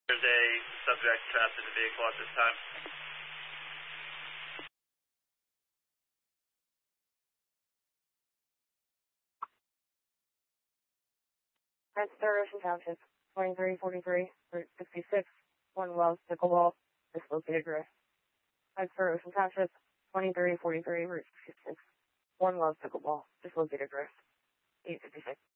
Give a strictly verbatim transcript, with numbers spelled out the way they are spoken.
There's a subject trapped in the vehicle at this time. At Star Ocean Township, twenty-three forty-three, Route sixty-six, one Wells, Pickleball, dislocated wrist. At Star Ocean Township, twenty-three forty-three, Route sixty-six, one Wells, Pickleball, dislocated wrist. eight fifty-six.